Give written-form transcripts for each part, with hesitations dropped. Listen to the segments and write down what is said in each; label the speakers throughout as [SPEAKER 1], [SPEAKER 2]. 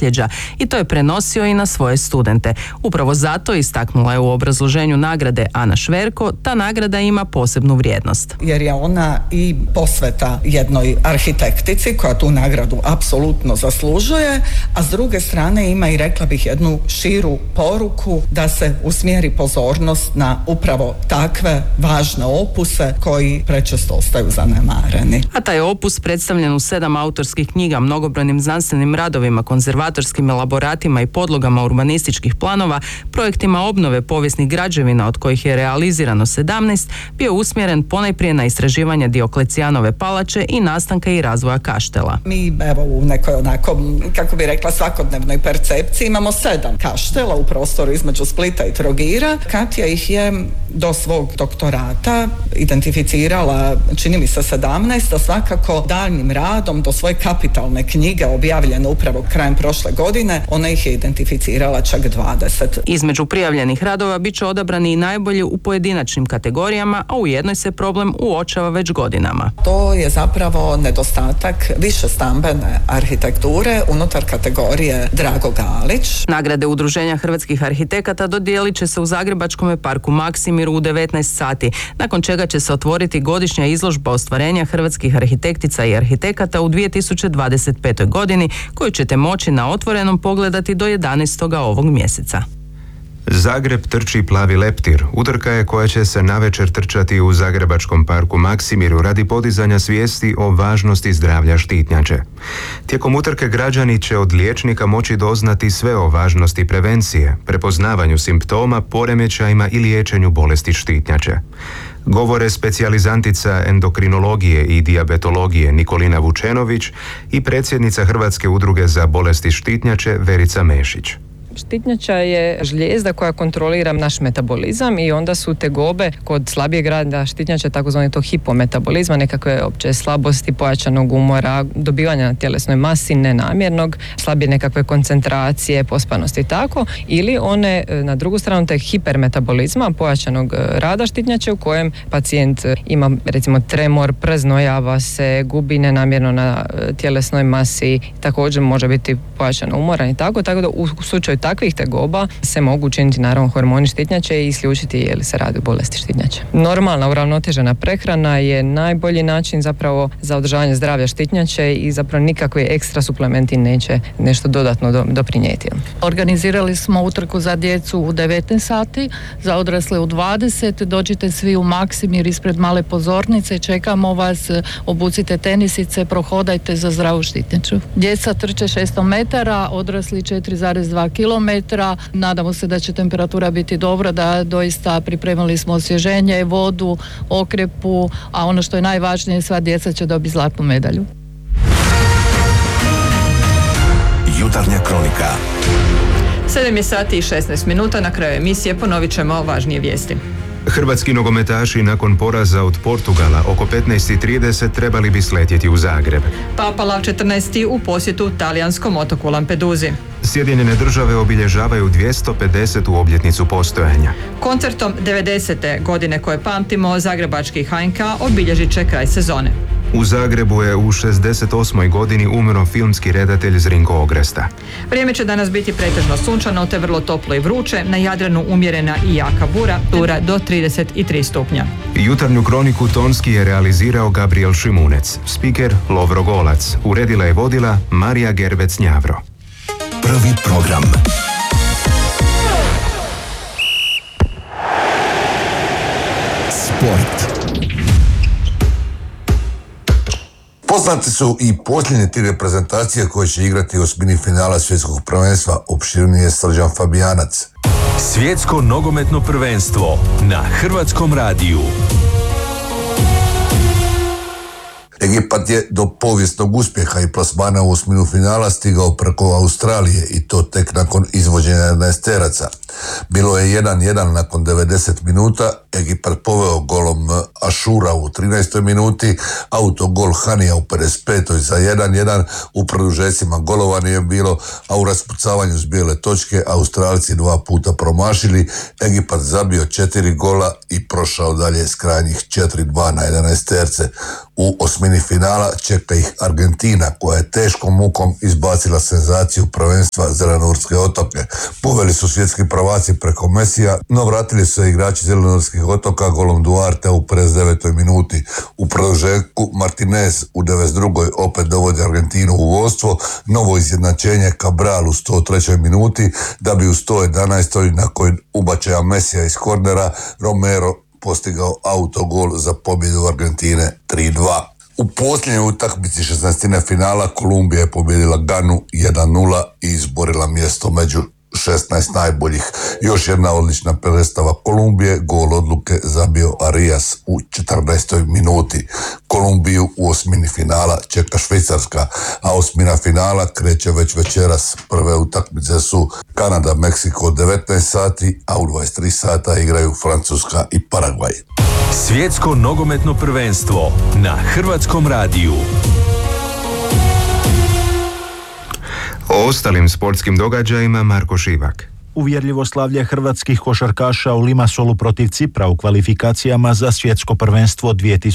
[SPEAKER 1] nasljeđa i to je prenosio i na svoje studente. Upravo zato, istaknula je u obrazloženju nagrade Ana Šverko, ta nagrada ima posebnu vrijednost.
[SPEAKER 2] Jer je ona i posveta jednoj arhitektici koja tu nagradu apsolutno zaslužuje, a s druge strane ima i, rekla bih, jednu širu poruku da se usmjeri pozornost na upravo takve važne opuse koji prečesto ostaju zanemareni.
[SPEAKER 1] A taj opus predstavljen u 7 autorskih knjiga, mnogobrojnim znanstvenim radovima, konzervatorskim elaboratima i podlogama urbanističkih planova, projektima obnove povijesnih građevina od kojih je realizirano 17, bio usmjeren ponajprije na istraživanje Dioklecijanove palače i nastanka i razvoja Kaštela.
[SPEAKER 2] Mi, evo, u nekoj onako, kako bi rekla, svakodnevnoj percepciji imamo 7 kaštela u prostoru između Splita i Trogira. Katja ih je do svog doktorata identificirala, čini mi se 17, a svakako daljnjim radom do svoje kapitalne knjige objavljene upravo krajem prošle godine, ona ih je identificirala čak 20.
[SPEAKER 1] Između prijavljenih radova bit će odabrani i najbolji u pojedinačnim kategorijama, a u jednoj se problem uočava već godinama.
[SPEAKER 2] To je zapravo nedostatak višestambene arhitekture unutar kategorije Drago Galić.
[SPEAKER 1] Nagrade Udruženja hrvatskih arhitekata dodijelit će se u Zagrebačkom parku Maksimiru u 19 sati, nakon čega će se otvoriti godišnja izložba ostvarenja hrvatskih arhitektica i arhitekata u 2025. godini, koju ćete moći na Otvorenom pogledati do 11. ovog mjeseca.
[SPEAKER 3] Zagreb trči plavi leptir. Utrka je koja će se navečer trčati u Zagrebačkom parku Maksimiru radi podizanja svijesti o važnosti zdravlja štitnjače. Tijekom utrke građani će od liječnika moći doznati sve o važnosti prevencije, prepoznavanju simptoma, poremećajima i liječenju bolesti štitnjače. Govore specijalizantica endokrinologije i dijabetologije Nikolina Vučenović i predsjednica Hrvatske udruge za bolesti štitnjače Verica Mešić.
[SPEAKER 4] Štitnjača je žlijezda koja kontrolira naš metabolizam i onda su tegobe kod slabijeg rada štitnjača, takozvani to hipometabolizma, nekakve opće slabosti, pojačanog umora, dobivanja na tjelesnoj masi nenamjernog, slabije nekakve koncentracije, pospanosti i tako, ili one na drugu stranu te hipermetabolizma, pojačanog rada štitnjače u kojem pacijent ima recimo tremor, preznojava se, gubi nenamjerno na tjelesnoj masi, također može biti pojačano umoran i tako da u slučaju takvih tegoba se mogu učiniti naravno hormoni štitnjače i isključiti je li se radi o bolesti štitnjače. Normalna uravnotežena prehrana je najbolji način zapravo za održavanje zdravlja štitnjače i zapravo nikakvi ekstra suplementi neće nešto dodatno doprinijeti.
[SPEAKER 5] Organizirali smo utrku za djecu u 19 sati, za odrasle u 20. Dođite svi u Maksimir ispred male pozornice, čekamo vas, obucite tenisice, prohodajte za zdravu štitnjaču. Djeca trče 600 metara, odrasli 4,2 km. Nadamo se da će temperatura biti dobra, da doista pripremili smo osvježenje, vodu, okrepu, a ono što je najvažnije, sva djeca će dobiti zlatnu medalju.
[SPEAKER 6] Jutarnja kronika.
[SPEAKER 7] 7 je sati i 16 minuta, na kraju emisije ponovit ćemo važnije vijesti.
[SPEAKER 3] Hrvatski nogometaši nakon poraza od Portugala oko 15:30 trebali bi sletjeti u Zagreb.
[SPEAKER 7] Papa Lav 14. u posjetu talijanskom otoku Lampeduzi.
[SPEAKER 3] Sjedinjene Države obilježavaju 250. obljetnicu postojanja.
[SPEAKER 7] Koncertom 90. godine koje pamtimo, zagrebački HNK obilježit će kraj sezone.
[SPEAKER 3] U Zagrebu je u 68. godini umro filmski redatelj Zrinko Ogresta.
[SPEAKER 7] Vrijeme će danas biti pretežno sunčano te vrlo toplo i vruće, na Jadranu umjerena i jaka bura, temperatura do 33 stupnja.
[SPEAKER 3] Jutarnju kroniku tonski je realizirao Gabriel Šimunec, spiker Lovro Golac, uredila je vodila Marija Gerbec-Njavro.
[SPEAKER 6] Prvi program. Sport. Poznate su i posljednje 3 reprezentacije koje će igrati u osmini finala svjetskog prvenstva, opširnije Srđan Fabijanac.
[SPEAKER 8] Svjetsko nogometno prvenstvo na Hrvatskom radiju.
[SPEAKER 6] Egipat je do povijesnog uspjeha i plasmana u osminu finala stigao preko Australije i to tek nakon izvođenja 11-teraca. Bilo je 1-1 nakon 90 minuta Egipat poveo golom Ašura u 13. minuti, autogol Hanija u 55. za 1-1, u produžecima golova nije bilo, a u raspucavanju s bijele točke Australci 2 puta promašili, Egipat zabio 4 gola i prošao dalje s krajnjih 4-2 na 11 terce. U osmini finala čeka ih Argentina, koja je teškom mukom izbacila senzaciju prvenstva Zelenortske otoke. Poveli su svjetski prvaci preko Mesija, no vratili su se igrači Zelenortskih otoka golom Duarte u 59. minuti. U produžetku Martinez u 92. opet dovodi Argentinu u vodstvo, novo izjednačenje Cabral u 103. minuti, da bi u 111. nakon ubačaja Mesija iz kornera Romero postigao autogol za pobjedu Argentine 3-2. U posljednjoj utakmici 16. finala Kolumbija je pobjedila Ganu 1-0 i izborila mjesto među 16 najboljih. Još jedna odlična predstava Kolumbije, gol odluke zabio Arias u 14. minuti. Kolumbiju u osmini finala čeka Švicarska, a osmina finala kreće već večeras. Prve utakmice su Kanada, Meksiko 19 sati, a u 23 sata igraju Francuska i Paragvaj.
[SPEAKER 8] Svjetsko nogometno prvenstvo na Hrvatskom radiju.
[SPEAKER 3] O ostalim sportskim događajima Marko Šivak.
[SPEAKER 9] Uvjerljivo slavlje hrvatskih košarkaša u Limassolu protiv Cipra u kvalifikacijama za svjetsko prvenstvo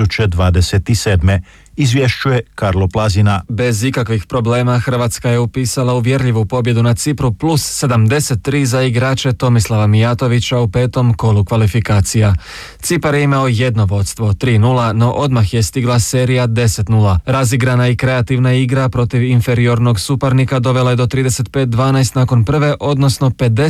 [SPEAKER 9] 2027. Izvješćuje Karlo Plazina.
[SPEAKER 10] Bez ikakvih problema Hrvatska je upisala uvjerljivu pobjedu na Cipru plus 73 za igrače Tomislava Mijatovića u 5. kolu kvalifikacija. Cipar je imao jedno vodstvo 3-0, no odmah je stigla serija 10-0. Razigrana i kreativna igra protiv inferiornog suparnika dovela je do 35-12 nakon prve, odnosno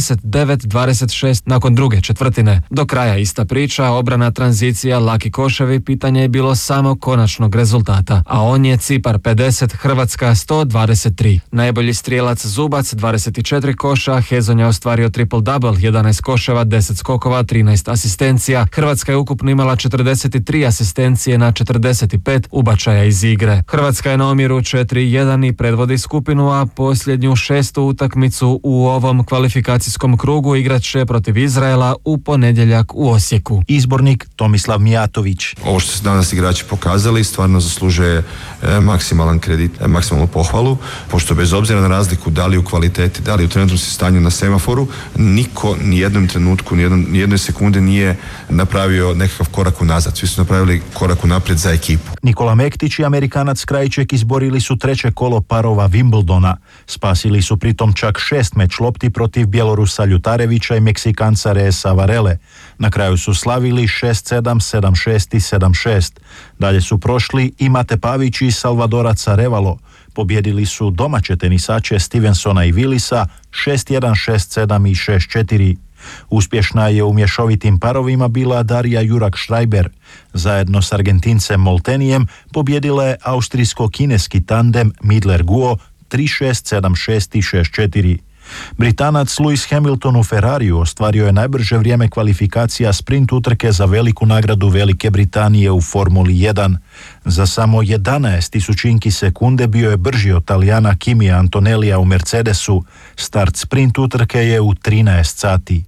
[SPEAKER 10] 59-26 nakon druge četvrtine. Do kraja ista priča, obrana, tranzicija, laki koševi, pitanje je bilo samo konačnog rezultata. A on je Cipar 50, Hrvatska 123. Najbolji strijelac Zubac 24 koša, Hezon je ostvario triple-double, 11 koševa, 10 skokova, 13 asistencija. Hrvatska je ukupno imala 43 asistencije na 45 ubačaja iz igre. Hrvatska je na omjeru 4-1 i predvodi skupinu, a posljednju 6. utakmicu u ovom kvalifikacijskom krugu igrat će protiv Izraela u ponedjeljak u Osijeku.
[SPEAKER 9] Izbornik Tomislav Mijatović.
[SPEAKER 11] Ovo što su danas igrači pokazali stvarno zaslužuje maksimalan kredit, maksimalnu pohvalu, pošto bez obzira na razliku da li u kvaliteti, da li u trenutnom stanju na semaforu, niko nijednom trenutku, nijednoj sekunde nije napravio nekakav korak unazad. Svi su napravili korak unaprijed za ekipu.
[SPEAKER 9] Nikola Mektić i Amerikanac Krajček izborili su 3. kolo parova Wimbledona. Spasili su pritom čak 6 meč lopti protiv Bjelorusa Ljutarevića i Meksikanca Reesa Varele. Na kraju su slavili 6-7, 7-6 i 7-6. Dalje su prošli i Mate Pavić i Salvadoraca Revalo. Pobjedili su domaće tenisače Stevensona i Willisa 6-1, 6-7 i 6-4. Uspješna je u mješovitim parovima bila Darija Jurak-Štrajber. Zajedno s Argentincem Moltenijem pobjedila je austrijsko-kineski tandem Midler-Guo 3-6, 7-6 i 6-4. Britanac Lewis Hamilton u Ferrariju ostvario je najbrže vrijeme kvalifikacija sprint utrke za veliku nagradu Velike Britanije u Formuli 1. Za samo 11 tisućinki sekunde bio je brži od Talijana Kimija Antonellija u Mercedesu. Start sprint utrke je u 13 sati.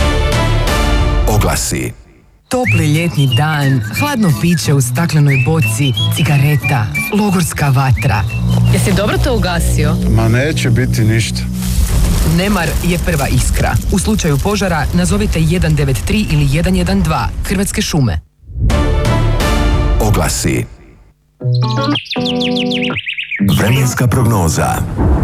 [SPEAKER 12] Oglasi. Topli ljetni dan, hladno piće u staklenoj boci, cigareta, logorska vatra.
[SPEAKER 13] Jesi dobro to ugasio?
[SPEAKER 14] Ma neće biti ništa.
[SPEAKER 12] Nemar je prva iskra. U slučaju požara nazovite 193 ili 112. Hrvatske šume.
[SPEAKER 15] Oglasi. Vremenska prognoza.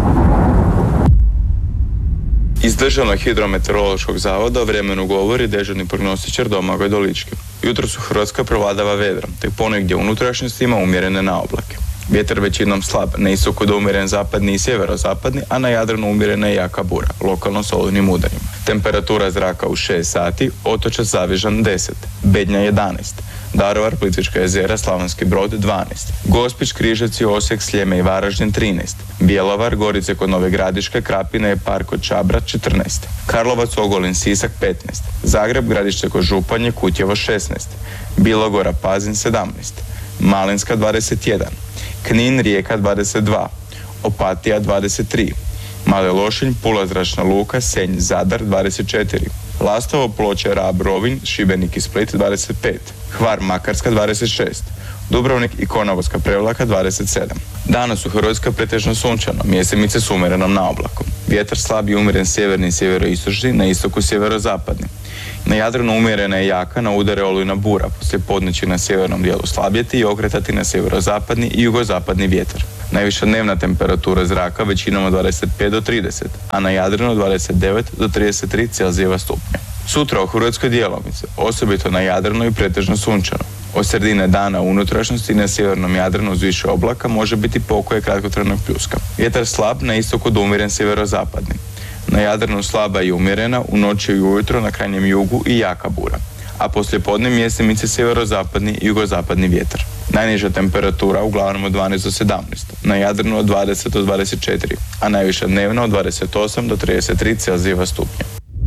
[SPEAKER 16] Iz Državnog hidrometeorološkog zavoda o vremenu govori dežurni prognostičar Domagoj Dolički. Jutros u Hrvatskoj prevladava vedrom, te ponegdje u unutrašnjosti ima umjerene naoblake. Vjetar većinom slab, na istoku do umjeren zapadni i sjeverozapadni, a na Jadranu umjerena i jaka bura, lokalno s olujnim udarima. Temperatura zraka u 6 sati, Otočac Zavižan 10, Bednja 11, Daruvar, Plitvička jezera, Slavonski Brod 12, Gospić, Križevci, Osijek, Sljeme i Varaždin 13, Bjelovar, Gorice kod Nove Gradiške, Krapina i Park kod Čabra 14, Karlovac, Ogulin, Sisak 15, Zagreb, Gradište kod Županje, Kutjevo 16, Bilogora, Pazin 17, Malinska 21, Knin, Rijeka 22, Opatija 23, Mali Lošinj, Pula zračna luka, Senj, Zadar 24, Lastovo, Ploče, Rab, Rovinj, Šibenik i Split 25, Hvar, Makarska 26, Dubrovnik i Konavolska Prevlaka 27. Danas u Hrvatskoj pretežno sunčano, mjesemice s umjerenom naoblakom. Vjetar slab i umjeren sjeverni i sjeveroistočni, na istoku sjeverozapadni. Na Jadranu umjerena je jaka, na udare olujna bura, poslije podneći na sjevernom dijelu slabjeti i okretati na sjeverozapadni i jugozapadni vjetar. Najviša dnevna temperatura zraka većinom od 25 do 30, a na Jadranu 29 do 33 Celzijeva stupnja. Sutra u Hrvatskoj djelomice, osobito na Jadranu i pretežno sunčano. Od sredine dana u unutrašnjosti na sjevernom Jadranu uz više oblaka može biti pokoje kratkotrajnog pljuska. Vjetar slab, na istoku do umjeren sjeverozapadni. Na Jadranu slaba i umjerena, u noći i ujutro na krajnjem jugu i jaka bura. A poslijepodne mjesemice sjeverozapadni i jugozapadni vjetar. Najniža temperatura uglavnom od 12 do 17, na Jadranu od 20 do 24, a najviša dnevna od 28 do 33 Celzijeva stupnja.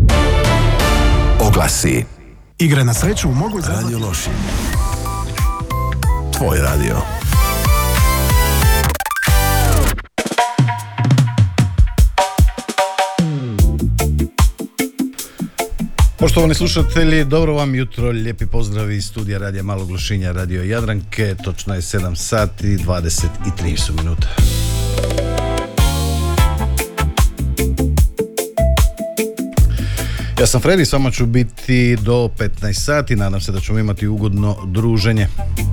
[SPEAKER 15] Oglasi.
[SPEAKER 14] Igre na sreću mogu izazvati
[SPEAKER 15] Radio Lošinj. Tvoj radio.
[SPEAKER 14] Poštovani slušatelji, dobro vam jutro, lijepi pozdrav iz studija Radija Malog Lošinja, Radio Jadranke, točno je 7 sati, 23 su minuta. Ja sam Fredi, s vama ću biti do 15 sati, nadam se da ćemo imati ugodno druženje.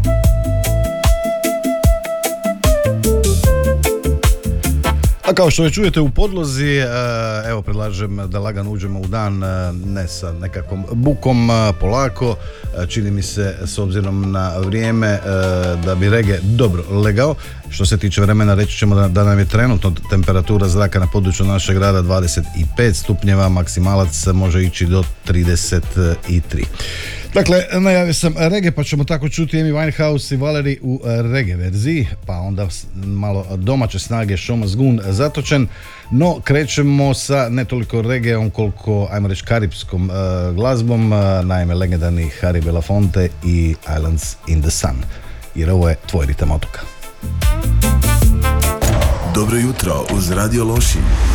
[SPEAKER 14] A kao što već čujete u podlozi, evo predlažem da lagano uđemo u dan, ne sa nekakvom bukom, polako. Čini mi se, s obzirom na vrijeme, da bi reggae dobro legao. Što se tiče vremena, reći ćemo da nam je trenutno temperatura zraka na području našeg grada 25 stupnjeva, maksimalac može ići do 33. Dakle, najavio sam reggae, pa ćemo tako čuti Amy Winehouse i Valerie u reggae verziji, pa onda malo domaće snage Shomas Gun zatočen, no krećemo sa ne toliko reggaeom koliko, ajmo reći, karipskom glazbom, naime legendarni Harry Belafonte i Islands in the Sun, jer ovo je tvoj ritam otoka.
[SPEAKER 15] Dobro jutro uz Radio Lošinj.